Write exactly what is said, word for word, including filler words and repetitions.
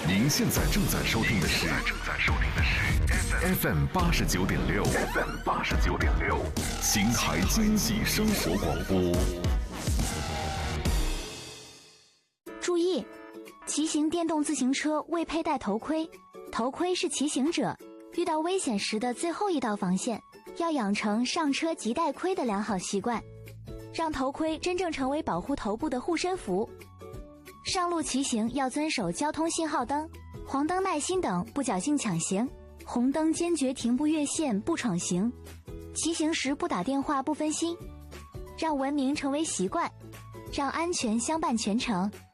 您现在正在收听的是正在收听的是 F M 八十九点六 F M 八十九点六邢台经济生活广播。 注意，骑行电动自行车未佩戴头盔，头盔是骑行者遇到危险时的最后一道防线，要养成上车即戴盔的良好习惯，让头盔真正成为保护头部的护身符。上路骑行要遵守交通信号灯、黄灯耐心等，不侥幸抢行，红灯坚决停不越线不闯行，骑行时不打电话不分心，让文明成为习惯，让安全相伴全程。